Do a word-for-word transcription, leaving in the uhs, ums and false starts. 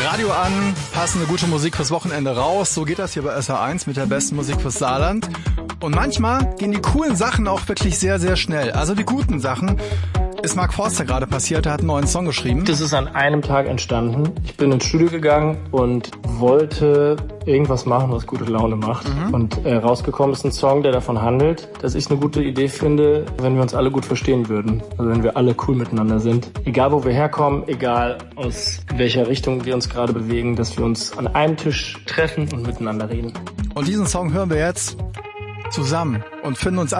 Radio an, passende gute Musik fürs Wochenende raus. So geht das hier bei S R eins mit der besten Musik fürs Saarland. Und manchmal gehen die coolen Sachen auch wirklich sehr, sehr schnell. Also die guten Sachen. Ist Mark Forster gerade passiert, er hat einen neuen Song geschrieben. Das ist an einem Tag entstanden. Ich bin ins Studio gegangen und wollte irgendwas machen, was gute Laune macht. Mhm. Und äh, rausgekommen ist ein Song, der davon handelt, dass ich es eine gute Idee finde, wenn wir uns alle gut verstehen würden. Also wenn wir alle cool miteinander sind. Egal wo wir herkommen, egal aus welcher Richtung wir uns gerade bewegen, dass wir uns an einem Tisch treffen und miteinander reden. Und diesen Song hören wir jetzt zusammen und finden uns